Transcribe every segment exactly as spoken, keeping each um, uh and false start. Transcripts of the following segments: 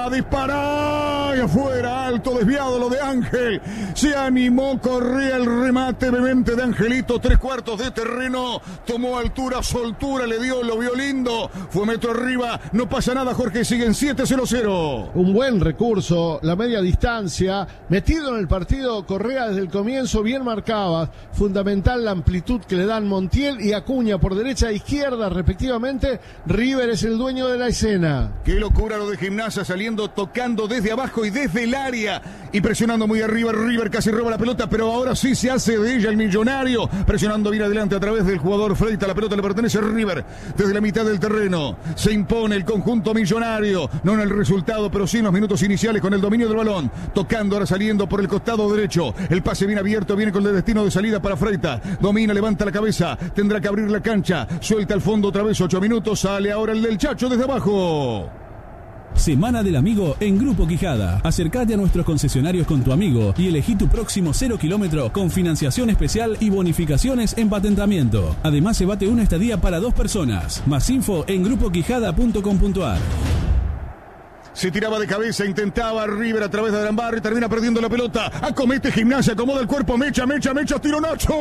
va a disparar. Y afuera, alto, desviado lo de Ángel. Se animó, corría el remate vehemente de Angelito. Tres cuartos de terreno. Tomó altura, soltura, le dio, lo vio lindo. Fue metro arriba. No pasa nada, Jorge. Siguen siete cero cero. Un buen recurso, la media distancia. Metido en el partido, Correa desde el comienzo, bien marcaba. Fundamental la amplitud que le dan Montiel y Acuña por derecha e izquierda, respectivamente. River es el dueño de la escena. Qué locura lo de Gimnasia, saliendo, tocando desde abajo y desde el área y presionando muy arriba. River casi roba la pelota, pero ahora sí se hace de ella el millonario, presionando bien adelante a través del jugador Freitas. La pelota le pertenece a River desde la mitad del terreno. Se impone el conjunto millonario, no en el resultado, pero sí en los minutos iniciales con el dominio del balón. Tocando, ahora saliendo por el costado derecho. El pase bien abierto, viene con el destino de salida para Freitas. Domina, levanta la cabeza, tendrá que abrir la cancha. Suelta al fondo otra vez, ocho minutos. Sale ahora el del Chacho desde abajo. Semana del Amigo en Grupo Quijada. Acércate a nuestros concesionarios con tu amigo y elegí tu próximo cero kilómetro con financiación especial y bonificaciones en patentamiento. Además, se bate una estadía para dos personas. Más info en grupo quijada punto com punto ar. Se tiraba de cabeza, intentaba River a través de Arambarri, termina perdiendo la pelota. Acomete Gimnasia, acomoda el cuerpo, mecha, mecha, mecha, tiro Nacho.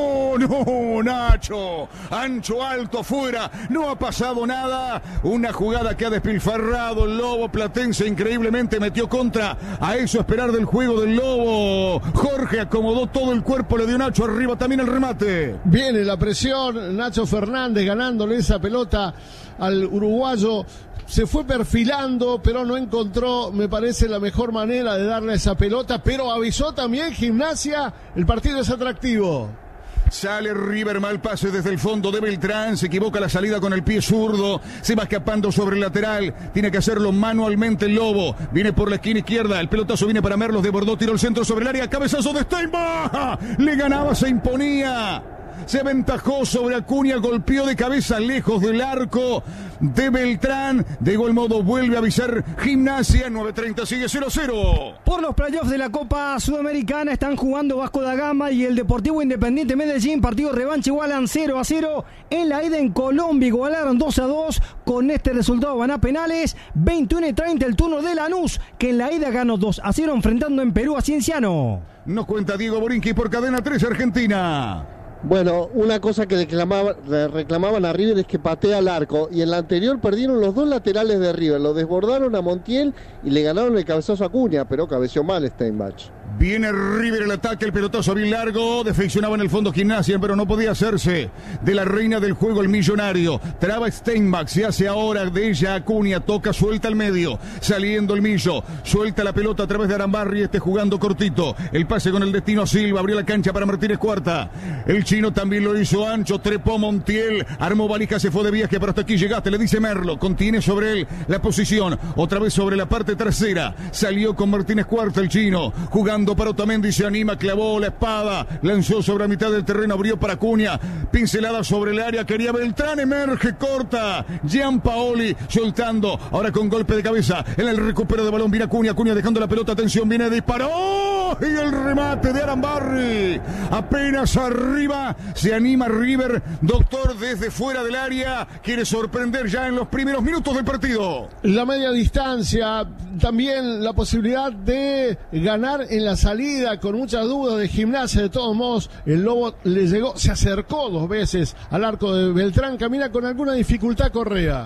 No, Nacho. Ancho, alto, afuera. No ha pasado nada. Una jugada que ha despilfarrado el Lobo Platense. Increíblemente metió contra. A eso esperar del juego del Lobo. Jorge acomodó todo el cuerpo, le dio Nacho arriba también el remate. Viene la presión, Nacho Fernández ganándole esa pelota al uruguayo. Se fue perfilando, pero no encontró, me parece, la mejor manera de darle esa pelota, pero avisó también Gimnasia, el partido es atractivo. Sale River, mal pase desde el fondo de Beltrán, se equivoca la salida con el pie zurdo, se va escapando sobre el lateral, tiene que hacerlo manualmente el Lobo, viene por la esquina izquierda, el pelotazo viene para Merlos, desbordó, tiró el centro sobre el área, cabezazo de Steinbach, le ganaba, se imponía. Se aventajó sobre Acuña, golpeó de cabeza lejos del arco de Beltrán. De igual modo vuelve a avisar Gimnasia. nueve treinta sigue cero cero. Por los playoffs de la Copa Sudamericana están jugando Vasco da Gama y el Deportivo Independiente Medellín. Partido revancha, igualan cero a cero. En la ida en Colombia igualaron dos a dos. Con este resultado van a penales. veintiuno y treinta el turno de Lanús, que en la ida ganó dos a cero enfrentando en Perú a Cienciano. Nos cuenta Diego Borinqui por Cadena tres Argentina. Bueno, una cosa que reclamaba, reclamaban a River es que patea al arco, y en la anterior perdieron los dos laterales de River, lo desbordaron a Montiel y le ganaron el cabezazo a Acuña, pero cabeció mal Steinbach. Viene River el ataque, el pelotazo bien largo, defeccionaba en el fondo Gimnasia, pero no podía hacerse de la reina del juego el millonario. Traba Steinbach, se hace ahora de ella Acuña, toca, suelta al medio, saliendo el millo, suelta la pelota a través de Arambarri, este jugando cortito, el pase con el destino a Silva, abrió la cancha para Martínez Cuarta, el chino también lo hizo ancho, trepó Montiel, armó valija, se fue de viaje, pero hasta aquí llegaste, le dice Merlo, contiene sobre él la posición, otra vez sobre la parte trasera, salió con Martínez Cuarta el chino, jugando para Otamendi, se anima, clavó la espada, lanzó sobre la mitad del terreno, abrió para Acuña, pincelada sobre el área, quería Beltrán, emerge, corta, Gianpaoli soltando, ahora con golpe de cabeza, en el recupero de balón, viene Acuña, Acuña dejando la pelota, atención, viene, disparó, y el remate de Arambarri, apenas arriba, se anima River, doctor desde fuera del área, quiere sorprender ya en los primeros minutos del partido. La media distancia, también la posibilidad de ganar en la salida, con muchas dudas de Gimnasia. De todos modos, el Lobo le llegó, se acercó dos veces al arco de Beltrán, camina con alguna dificultad Correa.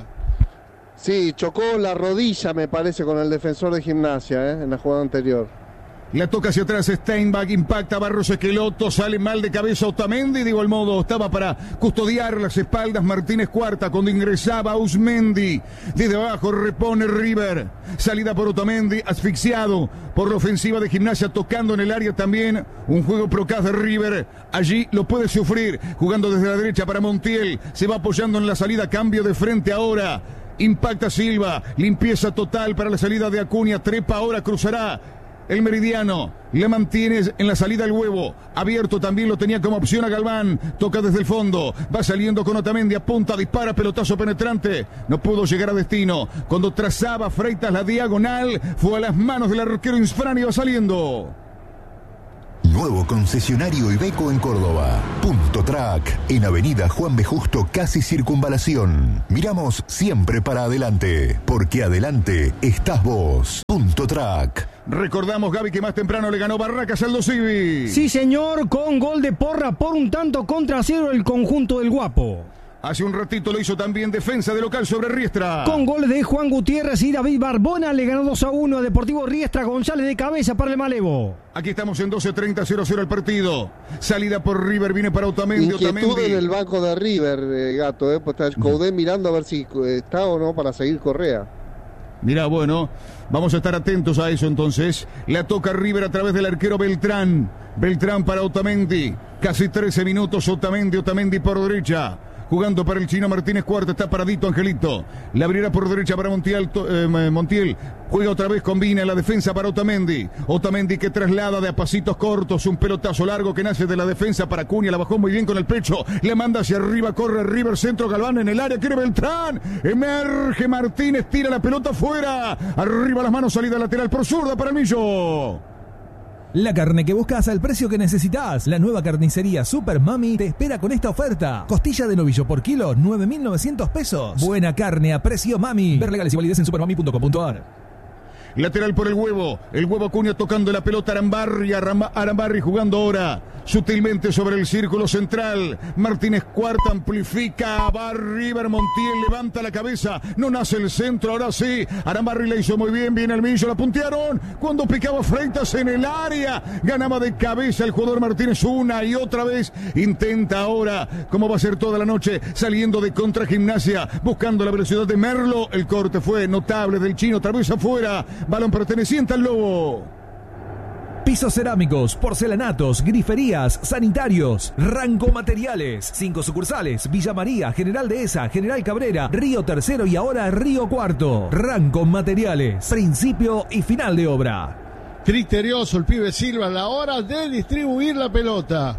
Sí, chocó la rodilla, me parece, con el defensor de Gimnasia, ¿eh? en la jugada anterior. La toca hacia atrás Steinbach, impacta Barros Esqueloto, sale mal de cabeza Otamendi, de igual modo estaba para custodiar las espaldas Martínez Cuarta cuando ingresaba Usmendi. Desde abajo repone River, salida por Otamendi, asfixiado por la ofensiva de Gimnasia, tocando en el área también, un juego procaz de River, allí lo puede sufrir, jugando desde la derecha para Montiel, se va apoyando en la salida, cambio de frente ahora, impacta Silva, limpieza total para la salida de Acuña, trepa ahora, cruzará el meridiano, le mantiene en la salida el huevo, abierto también lo tenía como opción a Galván, toca desde el fondo, va saliendo con Otamendi, apunta, dispara, pelotazo penetrante, no pudo llegar a destino, cuando trazaba Freitas la diagonal, fue a las manos del arquero Infran y va saliendo. nuevo concesionario Iveco en Córdoba. Punto Track, en Avenida Juan B. Justo, casi Circunvalación. Miramos siempre para adelante, porque adelante estás vos. Punto Track. Recordamos, Gaby, que más temprano le ganó Barracas al Aldo Civi. Sí, señor, con gol de Porra por un tanto contra cero el conjunto del Guapo. Hace un ratito lo hizo también defensa de local sobre Riestra. Con goles de Juan Gutiérrez y David Barbona le ganó dos a uno a Deportivo Riestra. González de cabeza para el Malevo. Aquí estamos en doce treinta, cero cero el partido. Salida por River, viene para Otamendi. Inquietud Otamendi. en el banco de River, eh, Gato, eh, pues está Coudé mirando a ver si está o no para seguir Correa. Mirá, bueno, vamos a estar atentos a eso entonces. La toca River a través del arquero Beltrán. Beltrán para Otamendi. Casi trece minutos, Otamendi, Otamendi por derecha. Jugando para el chino Martínez Cuarta, está paradito Angelito. La abrirá por derecha para Montiel, eh, Montiel. Juega otra vez, combina la defensa para Otamendi. Otamendi que traslada de a pasitos cortos un pelotazo largo que nace de la defensa para Cunha. La bajó muy bien con el pecho. Le manda hacia arriba, corre River, centro Galván en el área. Quiere Beltrán. Emerge Martínez, tira la pelota fuera. Arriba las manos, salida lateral por zurda para el Millo. La carne que buscas al precio que necesitas. La nueva carnicería Super Mami te espera con esta oferta. Costilla de novillo por kilo, nueve mil novecientos pesos. Buena carne a precio Mami. Ver legales y validez en supermami punto com punto a r. Lateral por el huevo. El huevo Cunha tocando la pelota. Arambarri. Arambarri jugando ahora sutilmente sobre el círculo central. Martínez Cuarta amplifica. Va River. Montiel levanta la cabeza. No nace el centro. Ahora sí. Arambarri le hizo muy bien. Viene el Millo. La puntearon. Cuando picaba Freitas en el área. Ganaba de cabeza el jugador Martínez una y otra vez. Intenta ahora, como va a ser toda la noche, saliendo de contra Gimnasia. Buscando la velocidad de Merlo. El corte fue notable del chino. Otra vez afuera. Balón perteneciente al Lobo. Pisos cerámicos, porcelanatos, griferías, sanitarios, Ranco Materiales. Cinco sucursales: Villa María, General Dehesa, General Cabrera, Río Tercero y ahora Río Cuarto. Ranco Materiales, principio y final de obra. Criterioso el pibe Silva a la hora de distribuir la pelota.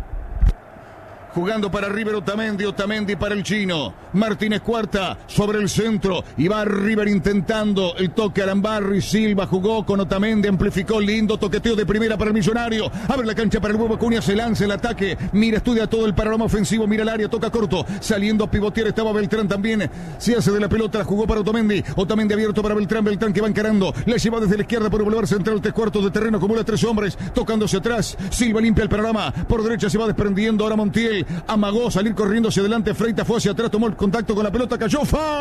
Jugando para River Otamendi, Otamendi para el chino. Martínez Cuarta sobre el centro. Y va River intentando el toque a Arambarri. Silva jugó con Otamendi, amplificó, lindo toqueteo de primera para el Millonario. Abre la cancha para el huevo Cunha, se lanza el ataque. Mira, estudia todo el panorama ofensivo, mira el área, toca corto. Saliendo a pivotear estaba Beltrán también. Se hace de la pelota, la jugó para Otamendi. Otamendi abierto para Beltrán, Beltrán que va encarando. La lleva desde la izquierda por el boulevard central, tres cuartos de terreno, acumula tres hombres. Tocándose atrás, Silva limpia el panorama. Por derecha se va desprendiendo ahora Montiel. Amagó salir corriendo hacia adelante. Freitas fue hacia atrás, tomó el contacto con la pelota, cayó.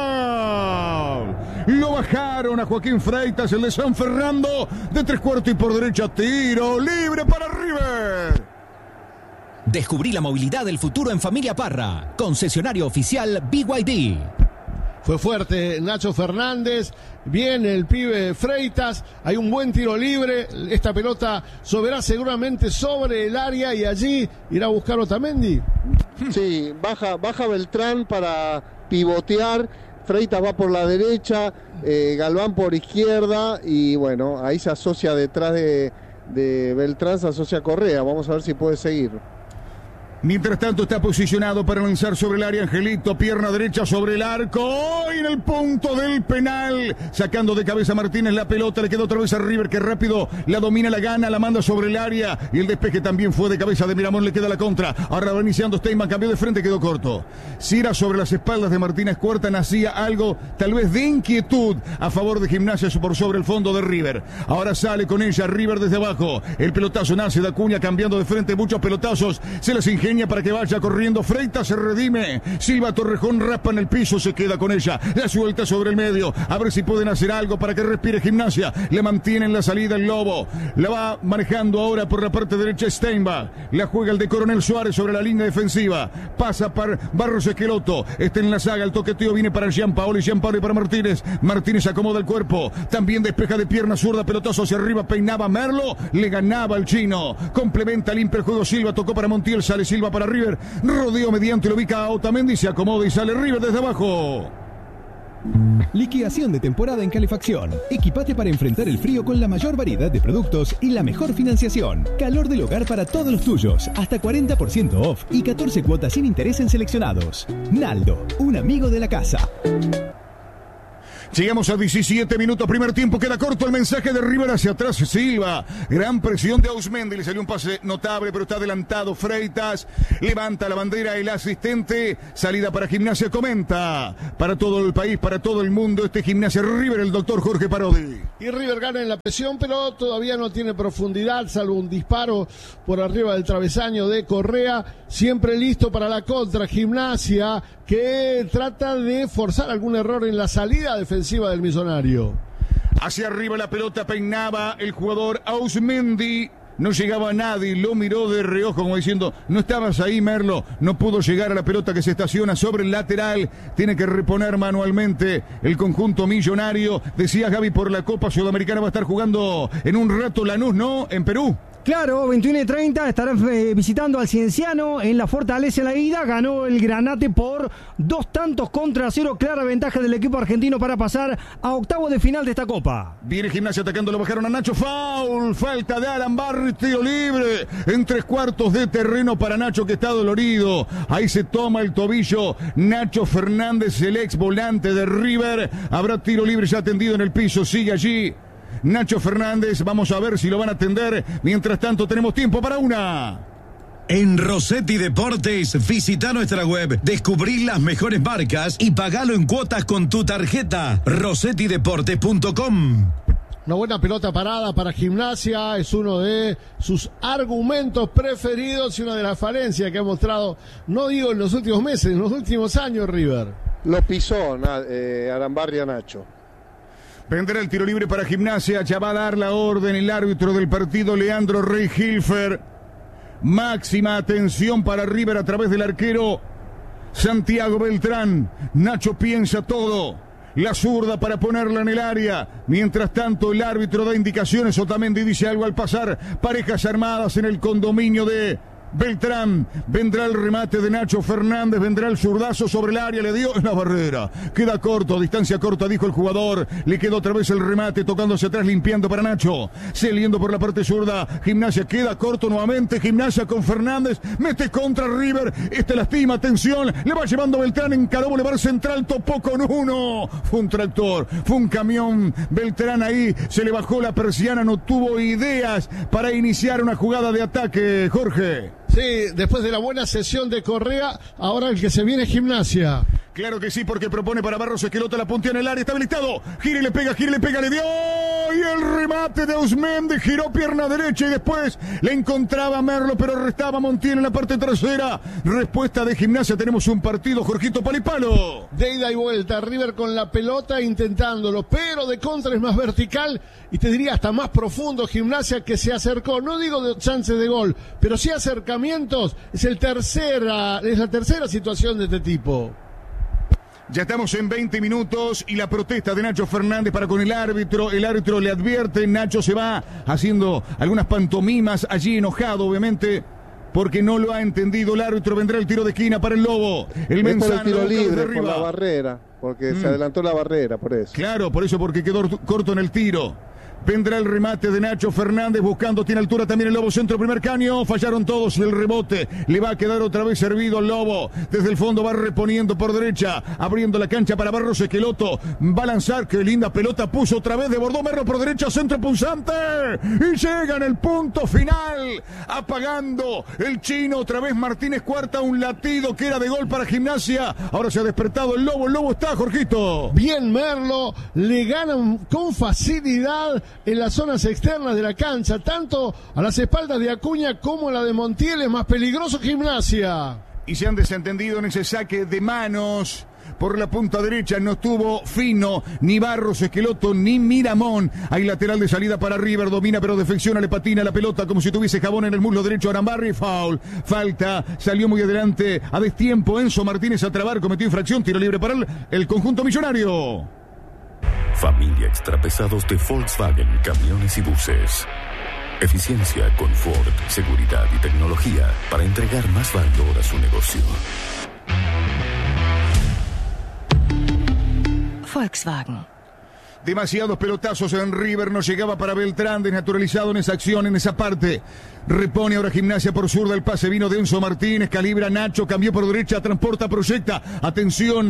¡Foul! Lo bajaron a Joaquín Freitas, el de San Fernando, de tres cuartos y por derecha. Tiro libre para River. Descubrí la movilidad del futuro en Familia Parra. Concesionario oficial B Y D. Fue fuerte Nacho Fernández, viene el pibe Freitas, hay un buen tiro libre, esta pelota soberá seguramente sobre el área y allí irá a buscar Otamendi. Sí, baja, baja Beltrán para pivotear, Freitas va por la derecha, eh, Galván por izquierda y bueno, ahí se asocia detrás de, de Beltrán, se asocia Correa, vamos a ver si puede seguir. Mientras tanto está posicionado para lanzar sobre el área Angelito, pierna derecha sobre el arco, y en el punto del penal, sacando de cabeza Martínez la pelota, le quedó otra vez a River que rápido la domina, la gana, la manda sobre el área, y el despeje también fue de cabeza de Miramón, le queda la contra, ahora va iniciando Steinman, cambió de frente, quedó corto. Si era sobre las espaldas de Martínez Cuarta, nacía algo tal vez de inquietud a favor de Gimnasia por sobre el fondo de River. Ahora sale con ella River desde abajo, el pelotazo nace de Acuña cambiando de frente, muchos pelotazos, se les ingenia para que vaya corriendo Freitas, se redime, Silva Torrejón raspa en el piso, se queda con ella, la suelta sobre el medio, a ver si pueden hacer algo para que respire Gimnasia, le mantienen la salida el Lobo, la va manejando ahora por la parte derecha Steinbach, la juega el de Coronel Suárez sobre la línea defensiva, pasa para Barros Esqueloto, está en la saga, el toqueteo viene para Gianpaoli, Gianpaoli para Martínez, Martínez acomoda el cuerpo, también despeja de pierna zurda, pelotazo hacia arriba, peinaba Merlo, le ganaba el chino, complementa, limpia el juego Silva, tocó para Montiel, sale Silva para River, rodeo mediante, lo ubica a Otamendi, se acomoda y sale River desde abajo. Liquidación de temporada en calefacción. Equipate para enfrentar el frío con la mayor variedad de productos y la mejor financiación. Calor del hogar para todos los tuyos. Hasta cuarenta por ciento off y catorce cuotas sin interés en seleccionados. Naldo, un amigo de la casa. Llegamos a diecisiete minutos, primer tiempo, queda corto el mensaje de River hacia atrás, Silva, gran presión de Ausmendi, le salió un pase notable, pero está adelantado Freitas, levanta la bandera el asistente, salida para Gimnasia, comenta, para todo el país, para todo el mundo, este Gimnasia River, el doctor Jorge Parodi. Y River gana en la presión, pero todavía no tiene profundidad, salvo un disparo por arriba del travesaño de Correa, siempre listo para la contra, Gimnasia, que trata de forzar algún error en la salida defensiva del Millonario. Hacia arriba la pelota peinaba el jugador Ausmendi. No llegaba a nadie, lo miró de reojo como diciendo, no estabas ahí, Merlo. No pudo llegar a la pelota que se estaciona sobre el lateral. Tiene que reponer manualmente el conjunto millonario. Decía Gaby, por la Copa Sudamericana va a estar jugando en un rato Lanús, ¿no? En Perú. Claro, veintiuno y treinta estará eh, visitando al Cienciano en la Fortaleza en la ida. Ganó el Granate por dos tantos contra cero. Clara ventaja del equipo argentino para pasar a octavo de final de esta Copa. Viene Gimnasia atacando, lo bajaron a Nacho. Foul, falta de Alan Barry, tiro libre en tres cuartos de terreno para Nacho, que está dolorido. Ahí se toma el tobillo Nacho Fernández, el ex volante de River. Habrá tiro libre ya tendido en el piso, sigue allí Nacho Fernández, vamos a ver si lo van a atender. Mientras tanto tenemos tiempo para una. En Rossetti Deportes, visita nuestra web, descubrí las mejores marcas y pagalo en cuotas con tu tarjeta. rossetti deportes punto com. Una buena pelota parada para Gimnasia, es uno de sus argumentos preferidos y una de las falencias que ha mostrado, no digo en los últimos meses, en los últimos años River. Lo pisó eh, Arambarri a Nacho. Vendrá el tiro libre para Gimnasia, ya va a dar la orden el árbitro del partido, Leandro Rey Hilfer. Máxima atención para River a través del arquero Santiago Beltrán. Nacho piensa todo, la zurda para ponerla en el área. Mientras tanto el árbitro da indicaciones, Otamendi dice algo al pasar. Parejas armadas en el condominio de Beltrán, vendrá el remate de Nacho Fernández, vendrá el zurdazo sobre el área, le dio en la barrera, queda corto, distancia corta, dijo el jugador, le quedó otra vez el remate, tocándose atrás, limpiando para Nacho, saliendo por la parte zurda, Gimnasia queda corto nuevamente, Gimnasia con Fernández, mete contra River, este lastima, atención, le va llevando Beltrán, encaró Boulevard Central, topó con uno, fue un tractor, fue un camión, Beltrán ahí, se le bajó la persiana, no tuvo ideas para iniciar una jugada de ataque, Jorge. Sí, después de la buena sesión de Correa, ahora el que se viene es Gimnasia. Claro que sí, porque propone para Barros Esqueloto, la puntea en el área, está habilitado. Gira y le pega, gira y le pega, le dio. Y el remate de Ausmendi, giró pierna derecha y después le encontraba a Merlo, pero restaba Montiel en la parte trasera. Respuesta de Gimnasia, tenemos un partido, Jorgito Palipalo. De ida y vuelta, River con la pelota intentándolo, pero de contra es más vertical y te diría hasta más profundo. Gimnasia que se acercó, no digo de chances de gol, pero sí acercamientos. Es, el tercera, es la tercera situación de este tipo. Ya estamos en veinte minutos y la protesta de Nacho Fernández para con el árbitro. El árbitro le advierte, Nacho se va haciendo algunas pantomimas allí, enojado obviamente porque no lo ha entendido el árbitro. Vendrá el tiro de esquina para el Lobo. El Menzano, el tiro libre por la barrera, porque mm. se adelantó la barrera, por eso. Claro, por eso, porque quedó corto en el tiro. Vendrá el remate de Nacho Fernández buscando, tiene altura también el Lobo, centro, primer caño, fallaron todos, el rebote le va a quedar otra vez servido al Lobo, desde el fondo va reponiendo por derecha, abriendo la cancha para Barros Esqueloto, va a lanzar, qué linda pelota puso otra vez, desbordó Merlo por derecha, centro punzante, y llega en el punto final, apagando el chino, otra vez Martínez Cuarta, un latido que era de gol para Gimnasia, ahora se ha despertado el Lobo, el Lobo está, Jorgito. Bien Merlo, le ganan con facilidad en las zonas externas de la cancha, tanto a las espaldas de Acuña como a la de Montiel, es más peligroso Gimnasia. Y se han desentendido en ese saque de manos. Por la punta derecha no estuvo fino, ni Barros Esqueloto, ni Miramón. Hay lateral de salida para River, domina pero defecciona, le patina la pelota como si tuviese jabón en el muslo derecho. Arambarri, foul, falta, salió muy adelante, a destiempo Enzo Martínez a trabar, cometió infracción, tiro libre para el, el conjunto millonario. Familia Extrapesados de Volkswagen, camiones y buses. Eficiencia, confort, seguridad y tecnología para entregar más valor a su negocio. Volkswagen. Demasiados pelotazos en River, no llegaba para Beltrán, desnaturalizado en esa acción, en esa parte. Repone ahora Gimnasia por zurda, el pase vino de Enzo Martínez, calibra Nacho, cambió por derecha, transporta, proyecta. Atención,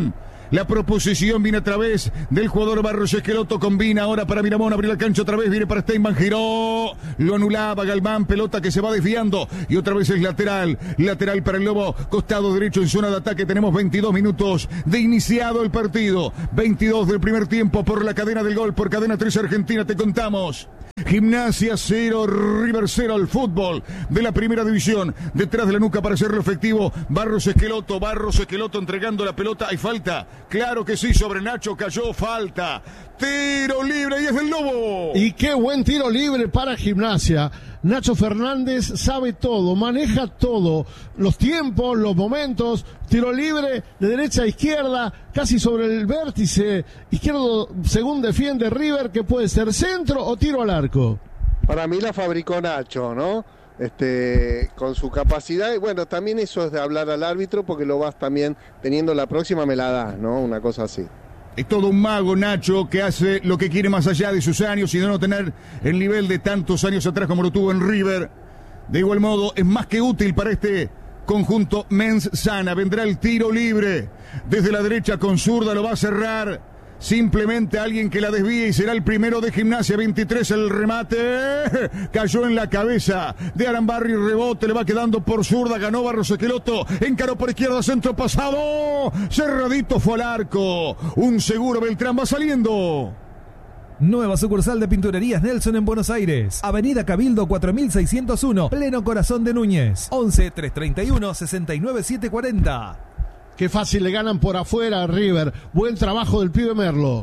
La proposición viene a través del jugador Barros Esqueloto. Combina ahora para Miramón. Abre la cancha otra vez. Viene para Steinman. Giró. Lo anulaba Galván. Pelota que se va desviando. Y otra vez es lateral. Lateral para el Lobo. Costado derecho en zona de ataque. Tenemos veintidós minutos de iniciado el partido. veintidós del primer tiempo por la cadena del gol. Por Cadena tres Argentina te contamos. Gimnasia cero, River cero al fútbol de la primera división. Detrás de la nuca para hacerlo efectivo. Barros Esqueloto, Barros Esqueloto entregando la pelota. ¿Hay falta? Claro que sí, sobre Nacho cayó falta. Tiro libre y es del Lobo. Y qué buen tiro libre para Gimnasia. Nacho Fernández sabe todo, maneja todo, los tiempos, los momentos, tiro libre de derecha a izquierda, casi sobre el vértice izquierdo según defiende River, que puede ser centro o tiro al arco. Para mí la fabricó Nacho, ¿no? Este, con su capacidad, y bueno, también eso es de hablar al árbitro, porque lo vas también teniendo la próxima, me la das, ¿no? Una cosa así. Es todo un mago, Nacho, que hace lo que quiere más allá de sus años y de no tener el nivel de tantos años atrás como lo tuvo en River. De igual modo, es más que útil para este conjunto Mens Sana. Vendrá el tiro libre desde la derecha con zurda, lo va a cerrar. Simplemente alguien que la desvíe y será el primero de Gimnasia. veintitrés el remate. Cayó en la cabeza de Arambarri. Rebote, le va quedando por zurda. Ganó Barros Esqueloto. Encaró por izquierda, centro pasado. Cerradito fue al arco. Un seguro Beltrán va saliendo. Nueva sucursal de Pinturerías Nelson en Buenos Aires. Avenida Cabildo cuatro mil seiscientos uno. Pleno Corazón de Núñez. once, trescientos treinta y uno, sesenta y nueve, setecientos cuarenta. Qué fácil le ganan por afuera a River. Buen trabajo del pibe Merlo.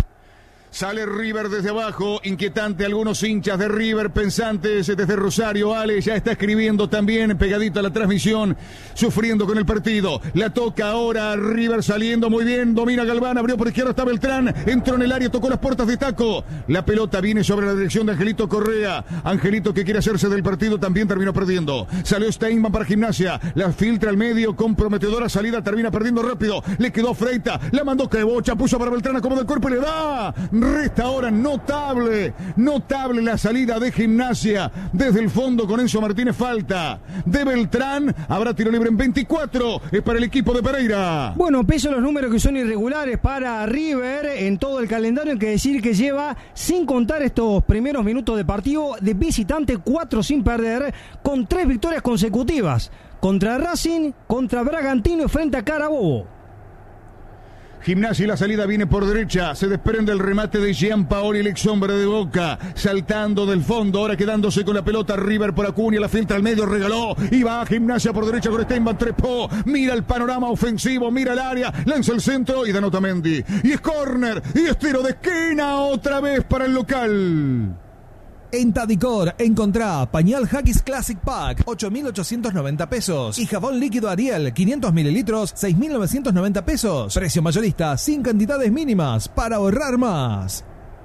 Sale River desde abajo, inquietante, algunos hinchas de River pensantes desde Rosario. Ale ya está escribiendo también, pegadito a la transmisión, sufriendo con el partido. La toca ahora River saliendo muy bien, domina Galván, abrió por izquierda, está Beltrán, entró en el área, tocó las puertas de Taco. La pelota viene sobre la dirección de Angelito Correa. Angelito, que quiere hacerse del partido, también terminó perdiendo. Salió Steinman para Gimnasia, la filtra al medio, comprometedora salida, termina perdiendo rápido. Le quedó Freita, la mandó que bocha, puso para Beltrán, acomoda el cuerpo y le da. Resta ahora notable, notable la salida de Gimnasia desde el fondo con Enzo Martínez. Falta de Beltrán, habrá tiro libre en veinticuatro, es para el equipo de Pereira. Bueno, peso los números que son irregulares para River en todo el calendario, hay que decir que lleva, sin contar estos primeros minutos de partido, de visitante cuatro sin perder, con tres victorias consecutivas, contra Racing, contra Bragantino y frente a Carabobo. Gimnasia y la salida viene por derecha. Se desprende el remate de Gianpaoli, el ex hombre de Boca. Saltando del fondo, ahora quedándose con la pelota. River por Acuña, la filtra al medio, regaló. Y va a Gimnasia por derecha con Steinman, trepó. Mira el panorama ofensivo, mira el área. Lanza el centro y da Otamendi. Y es córner. Y es tiro de esquina otra vez para el local. En Tadicor encontrá pañal Haggis Classic Pack, ocho mil ochocientos noventa pesos. Y jabón líquido Ariel, quinientos mililitros, seis mil novecientos noventa pesos. Precio mayorista, sin cantidades mínimas, para ahorrar más.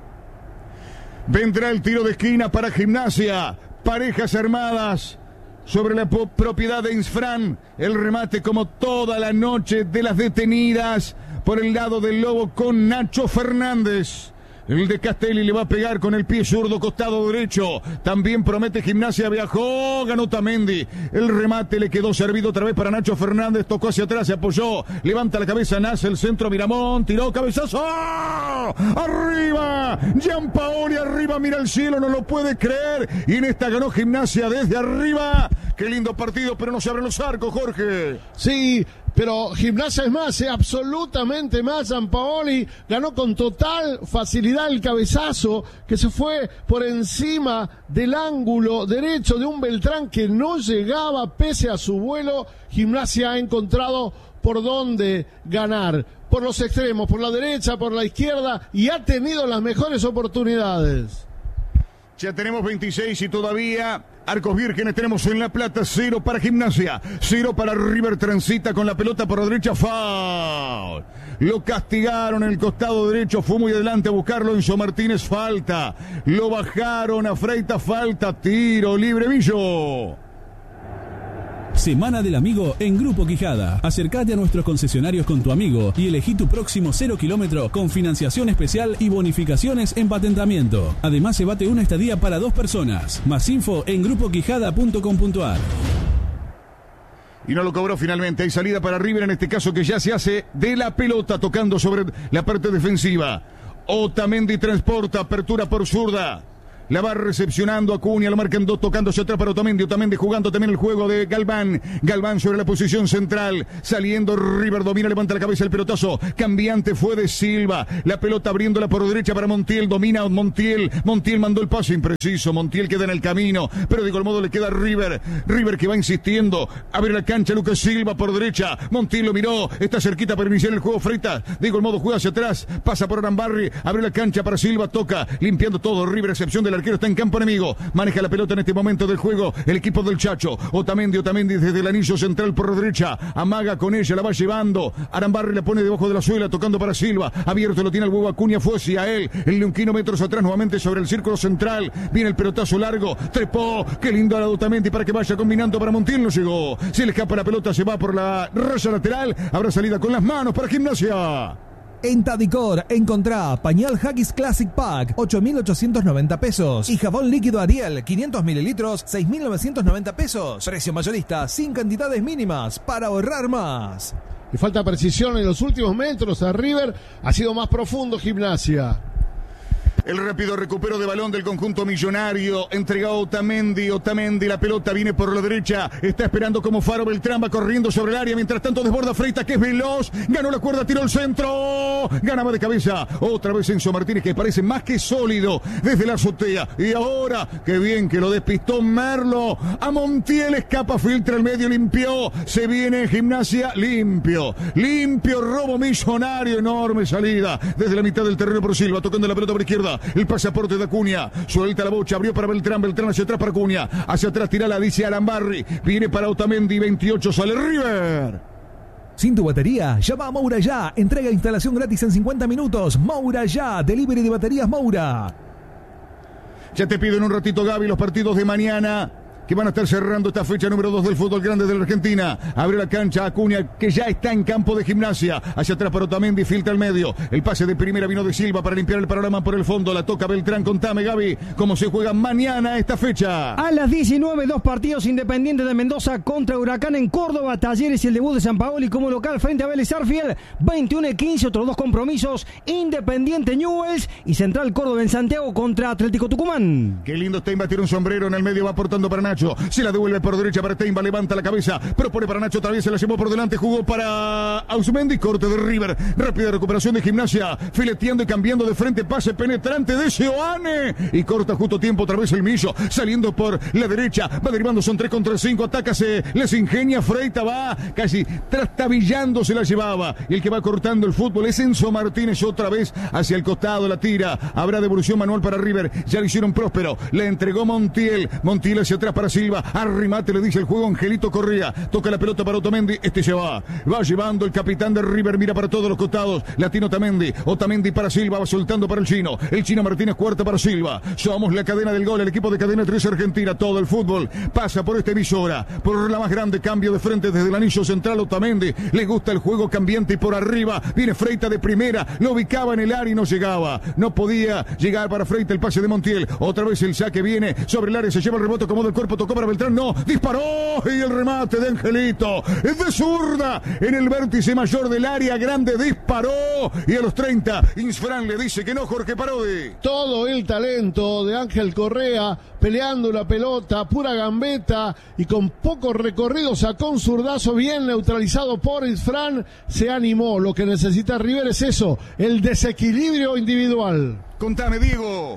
Vendrá el tiro de esquina para Gimnasia. Parejas armadas sobre la propiedad de Insfran. El remate como toda la noche de las detenidas por el lado del Lobo con Nacho Fernández. El de Castelli le va a pegar con el pie zurdo, costado derecho. También promete Gimnasia, viajó, ganó Otamendi. El remate le quedó servido otra vez para Nacho Fernández. Tocó hacia atrás, se apoyó. Levanta la cabeza, nace el centro, Miramón. Tiró, cabezazo. ¡Arriba! Gianpaoli arriba, mira el cielo, no lo puede creer. Y en esta ganó Gimnasia desde arriba. Qué lindo partido, pero no se abren los arcos, Jorge. Sí, pero Gimnasia es más, eh, absolutamente más. Gianpaoli ganó con total facilidad el cabezazo que se fue por encima del ángulo derecho de un Beltrán que no llegaba pese a su vuelo. Gimnasia ha encontrado por dónde ganar, por los extremos, por la derecha, por la izquierda, y ha tenido las mejores oportunidades. Ya tenemos veintiséis y todavía arcos vírgenes tenemos en La Plata. Cero para Gimnasia, cero para River. Transita con la pelota por la derecha, foul. Lo castigaron en el costado derecho, fue muy adelante a buscarlo Enzo Martínez, falta. Lo bajaron a Freita, falta, tiro libre, Villo. Semana del Amigo en Grupo Quijada. Acércate a nuestros concesionarios con tu amigo y elegí tu próximo cero kilómetro con financiación especial y bonificaciones en patentamiento. Además, se bate una estadía para dos personas. Más info en grupo quijada punto com punto ar. Y no lo cobró finalmente. Hay salida para River, en este caso que ya se hace de la pelota, tocando sobre la parte defensiva. Otamendi transporta, apertura por zurda. La va recepcionando Acuña, lo marcan dos, tocándose atrás para Otamendi. Otamendi jugando también el juego de Galván. Galván sobre la posición central. Saliendo River, domina, levanta la cabeza el pelotazo. Cambiante fue de Silva. La pelota abriéndola por derecha para Montiel. Domina Montiel. Montiel mandó el pase impreciso. Montiel queda en el camino. Pero de igual modo le queda a River. River que va insistiendo. Abre la cancha Lucas Silva por derecha. Montiel lo miró. Está cerquita para iniciar el juego Freitas. De igual modo juega hacia atrás. Pasa por Arambarri. Abre la cancha para Silva. Toca. Limpiando todo. River, excepción del arquero, está en campo enemigo. Maneja la pelota en este momento del juego el equipo del Chacho. Otamendi, Otamendi desde el anillo central por derecha. Amaga con ella, la va llevando. Arambarri la pone debajo de la suela, tocando para Silva. Abierto lo tiene el huevo Acuña, fue hacia él. El leonquino metros atrás nuevamente sobre el círculo central. Viene el pelotazo largo. Trepó. Qué lindo a Otamendi para que vaya combinando para Montiel. No llegó. Se le escapa la pelota, se va por la raya lateral. Habrá salida con las manos para Gimnasia. En Tadicor encontrá pañal Haggis Classic Pack, ocho mil ochocientos noventa pesos. Y jabón líquido Ariel, quinientos mililitros, seis mil novecientos noventa pesos. Precio mayorista, sin cantidades mínimas, para ahorrar más. Y falta precisión en los últimos metros. A River ha sido más profundo Gimnasia. El rápido recupero de balón del conjunto millonario. Entregado Otamendi. Otamendi, la pelota viene por la derecha. Está esperando como Faro. Beltrán va corriendo sobre el área. Mientras tanto desborda Freitas, que es veloz. Ganó la cuerda, tiró el centro. Ganaba de cabeza. Otra vez Enzo Martínez, que parece más que sólido desde la azotea. Y ahora, qué bien que lo despistó Merlo. A Montiel escapa, filtra el medio, limpió. Se viene Gimnasia limpio. Limpio, robo millonario. Enorme salida desde la mitad del terreno por Silva. Tocando la pelota por izquierda. El pasaporte de Acuña. Suelta la bocha. Abrió para Beltrán. Beltrán hacia atrás para Acuña. Hacia atrás tirala, dice Arambarri. Viene para Otamendi. veintiocho. Sale River. Sin tu batería, llama a Moura Ya. Entrega e instalación gratis en cincuenta minutos. Moura Ya. Delivery de baterías Moura. Ya te pido en un ratito, Gaby, los partidos de mañana, que van a estar cerrando esta fecha número dos del fútbol grande de la Argentina. Abre la cancha Acuña, que ya está en campo de Gimnasia. Hacia atrás para Otamendi, filtra el medio. El pase de primera vino de Silva para limpiar el panorama por el fondo. La toca Beltrán. Contame, Gaby, cómo se juega mañana esta fecha. A las diecinueve, dos partidos. Independiente de Mendoza contra Huracán en Córdoba. Talleres y el debut de San Paoli como local frente a Vélez Sarsfield. veintiuno y quince, otros dos compromisos. Independiente Newell's y Central Córdoba en Santiago contra Atlético Tucumán. Qué lindo Steinba, tiene un sombrero en el medio, va aportando para Nacho. Se la devuelve por derecha para Steinba, levanta la cabeza, propone para Nacho, otra vez se la llevó por delante, jugó para Ausmendi, corte de River, rápida recuperación de Gimnasia, fileteando y cambiando de frente, pase penetrante de Seoane, y corta justo tiempo otra vez el Millo, saliendo por la derecha, va derivando, son tres contra cinco, ataca, se les ingenia, Freitas va casi trastabillando, se la llevaba, y el que va cortando el fútbol es Enzo Martínez, otra vez hacia el costado, la tira, habrá devolución manual para River, ya lo hicieron próspero, le entregó Montiel, Montiel hacia atrás para Silva, arrimate, le dice el juego Angelito Correa, toca la pelota para Otamendi, este se va, va llevando el capitán de River, mira para todos los costados, latino Otamendi, Otamendi para Silva, va soltando para el chino, el chino Martínez, cuarta para Silva, somos la cadena del gol, el equipo de Cadena tres Argentina, todo el fútbol pasa por esta emisora, por la más grande, cambio de frente desde el anillo central, Otamendi, le gusta el juego cambiante y por arriba, viene Freitas de primera, lo ubicaba en el área y no llegaba, no podía llegar para Freitas, el pase de Montiel, otra vez el saque viene sobre el área, se lleva el rebote, acomoda el cuerpo, tocó para Beltrán, no, disparó y el remate de Angelito es de zurda en el vértice mayor del área grande, disparó y a los treinta Insfran le dice que no, Jorge Parodi. Todo el talento de Ángel Correa peleando la pelota, pura gambeta y con poco recorrido sacó un zurdazo bien neutralizado por Insfran, se animó, lo que necesita River es eso, el desequilibrio individual. Contame, Diego.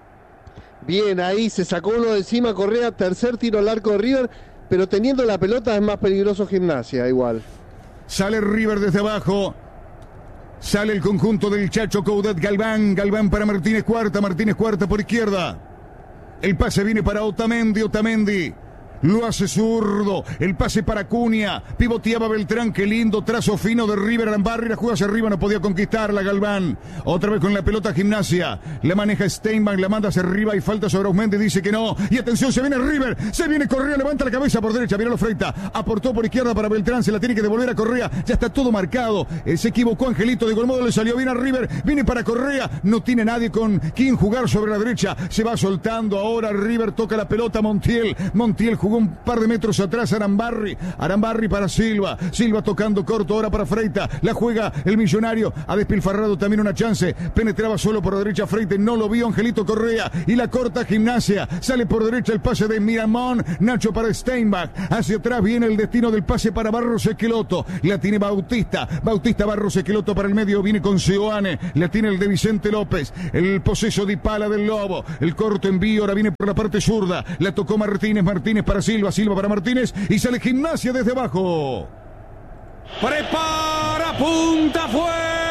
Bien, ahí se sacó uno de encima Correa, tercer tiro al arco de River, pero teniendo la pelota es más peligroso Gimnasia, igual. Sale River desde abajo, sale el conjunto del Chacho Coudet, Galván, Galván para Martínez Cuarta, Martínez Cuarta por izquierda. El pase viene para Otamendi, Otamendi. Lo hace zurdo, el pase para Acuña, pivoteaba Beltrán, qué lindo trazo fino de River, Arambarri, la juega hacia arriba, no podía conquistarla Galván, otra vez con la pelota Gimnasia, la maneja Steinbach, la manda hacia arriba y falta sobre Ausmendi, dice que no, y atención, se viene River, se viene Correa, levanta la cabeza por derecha, mira los Freitas, aportó por izquierda para Beltrán, se la tiene que devolver a Correa, ya está todo marcado, eh, se equivocó Angelito, de igual modo le salió bien a River, viene para Correa, no tiene nadie con quien jugar sobre la derecha, se va soltando ahora River, toca la pelota Montiel, Montiel jugando jugó un par de metros atrás Arambarri. Arambarri para Silva. Silva tocando corto ahora para Freita. La juega el Millonario. Ha despilfarrado también una chance. Penetraba solo por la derecha Freita. No lo vio Angelito Correa. Y la corta Gimnasia. Sale por derecha el pase de Miramón. Nacho para Steinbach. Hacia atrás viene el destino del pase para Barros Esqueloto. La tiene Bautista. Bautista Barros Esqueloto para el medio. Viene con Seoane. La tiene el de Vicente López. El poseso de Pala del Lobo. El corto envío. Ahora viene por la parte zurda. La tocó Martínez. Martínez para Silva. Silva para Martínez. Y sale Gimnasia desde abajo. Prepara, punta, fue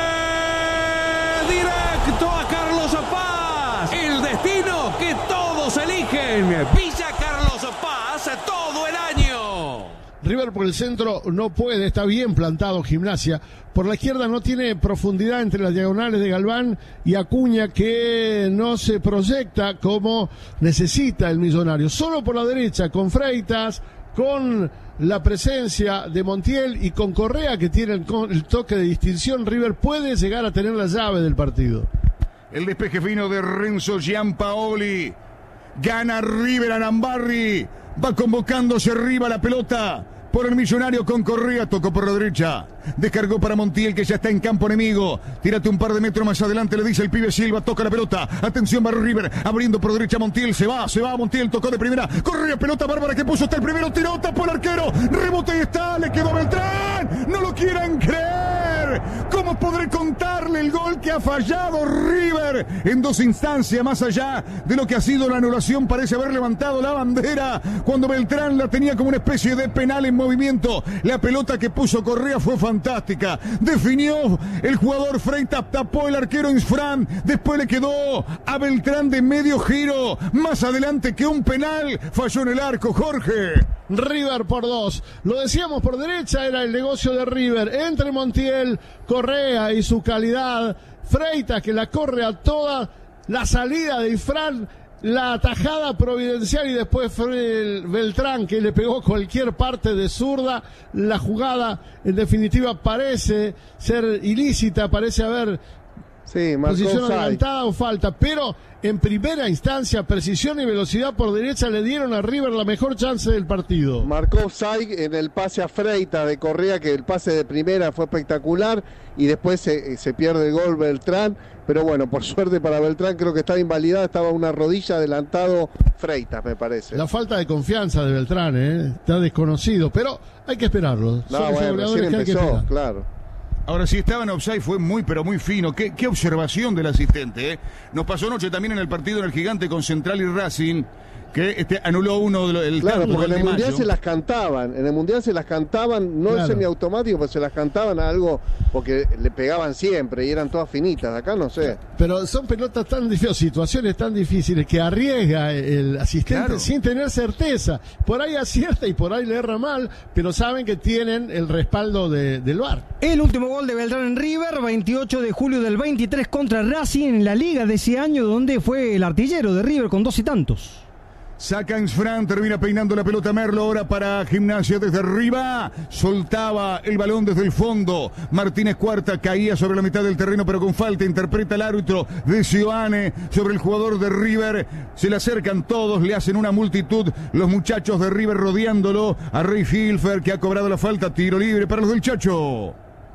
directo a Carlos Paz. El destino que todos eligen. Villa Carlos Paz todo el año. River por el centro no puede, está bien plantado Gimnasia. Por la izquierda no tiene profundidad entre las diagonales de Galván y Acuña, que no se proyecta como necesita el Millonario. Solo por la derecha, con Freitas, con la presencia de Montiel y con Correa, que tiene el, el toque de distinción, River puede llegar a tener la llave del partido. El despeje fino de Renzo Giampaoli. Gana River. Arambarri va convocándose arriba la pelota por el Millonario con Correa. Tocó por la derecha. Descargó para Montiel, que ya está en campo enemigo. Tírate un par de metros más adelante, le dice el pibe Silva. Toca la pelota. Atención, va River. Abriendo por derecha Montiel. Se va, se va Montiel. Tocó de primera. Correa, pelota bárbara que puso hasta el primero. Tiró, tapó el arquero. Rebote y está. Le quedó Beltrán. No lo quieran creer. ¿Cómo podré contarle el gol que ha fallado River en dos instancias? Más allá de lo que ha sido la anulación, parece haber levantado la bandera cuando Beltrán la tenía como una especie de penal en movimiento. La pelota que puso Correa fue fantástica. Definió el jugador Freitas, tapó el arquero Insfran. Después le quedó a Beltrán de medio giro. Más adelante que un penal. Falló en el arco, Jorge. River por dos. Lo decíamos por derecha, era el negocio de River. Entre Montiel, Correa y su calidad. Freitas, que la corre a toda. La salida de Insfran. La atajada providencial y después fue el Beltrán, que le pegó cualquier parte de zurda. La jugada en definitiva parece ser ilícita, parece haber sí, posición offside. adelantada o falta, pero en primera instancia precisión y velocidad por derecha le dieron a River la mejor chance del partido. Marcó offside en el pase a Freitas de Correa, que el pase de primera fue espectacular y después se, se pierde el gol Beltrán. Pero bueno, por suerte para Beltrán, creo que estaba invalidada, estaba una rodilla adelantado Freitas, me parece. La falta de confianza de Beltrán, ¿eh? Está desconocido, pero hay que esperarlo. No, Son bueno, recién que empezó, hay que esperar. claro. Ahora, si estaba en offside fue muy, pero muy fino. Qué, qué observación del asistente, ¿eh? Nos pasó anoche también en el partido en el Gigante con Central y Racing, que este anuló uno de los... El claro, porque en el Mundial Mundial se las cantaban, en el Mundial se las cantaban, no claro. el semiautomático, pero se las cantaban a algo, porque le pegaban siempre y eran todas finitas, acá no sé. Pero son pelotas tan difíciles, situaciones tan difíciles que arriesga el asistente Claro. sin tener certeza. Por ahí acierta y por ahí le erra mal, pero saben que tienen el respaldo de, del V A R. El último gol de Beltrán en River, veintiocho de julio del veintitrés contra Racing en la liga de ese año, donde fue el artillero de River con dos y tantos. Saca Insfran, termina peinando la pelota Merlo, ahora para Gimnasia desde arriba, soltaba el balón desde el fondo, Martínez Cuarta caía sobre la mitad del terreno pero con falta, interpreta el árbitro de Sioane sobre el jugador de River, se le acercan todos, le hacen una multitud, los muchachos de River rodeándolo, a Rey Hilfer que ha cobrado la falta, tiro libre para los del Chacho.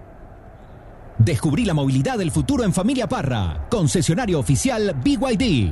Descubrí la movilidad del futuro en Familia Parra, concesionario oficial B Y D.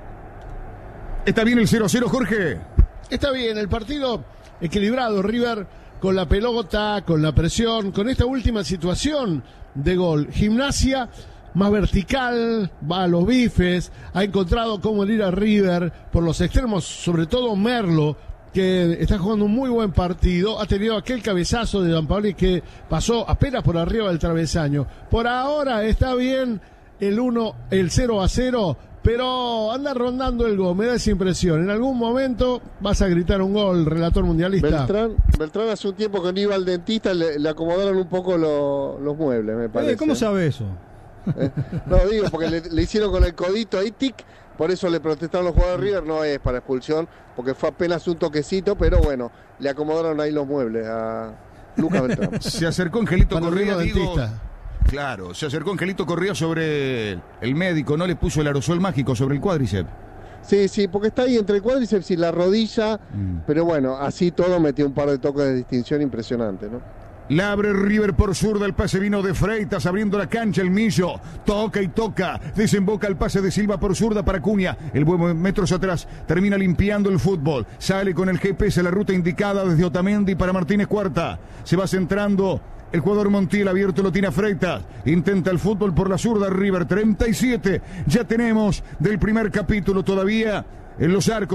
¿Está bien el cero a cero, Jorge? Está bien, el partido equilibrado, River con la pelota, con la presión, con esta última situación de gol. Gimnasia más vertical, va a los bifes, ha encontrado cómo ir a River por los extremos, sobre todo Merlo, que está jugando un muy buen partido, ha tenido aquel cabezazo de Giampaoli que pasó apenas por arriba del travesaño. Por ahora está bien el uno, el cero a cero, pero anda rondando el gol, me da esa impresión. En algún momento vas a gritar un gol, relator mundialista. Beltrán, Beltrán hace un tiempo que no iba al dentista, le, le acomodaron un poco lo, los muebles, me parece. Eh, ¿Cómo sabe eso? ¿Eh? No, digo, porque le, le hicieron con el codito ahí, tic, por eso le protestaron los jugadores de River, no es para expulsión, porque fue apenas un toquecito, pero bueno, le acomodaron ahí los muebles a Lucas Beltrán. Se acercó Angelito Para Correa, el digo... dentista. Claro, se acercó Angelito Correa sobre el médico, no le puso el aerosol mágico sobre el cuádriceps. Sí, sí, porque está ahí entre el cuádriceps y la rodilla, mm. pero bueno, así todo metió un par de toques de distinción impresionante, ¿no? La abre River por zurda, el pase vino de Freitas, abriendo la cancha el Millo, toca y toca, desemboca el pase de Silva por zurda para Cunha, el buen metros atrás, termina limpiando el fútbol, sale con el G P S la ruta indicada desde Otamendi para Martínez Cuarta, se va centrando el jugador Montiel, abierto lo tiene a Freitas, intenta el fútbol por la zurda River, treinta y siete, ya tenemos del primer capítulo todavía en los arcos.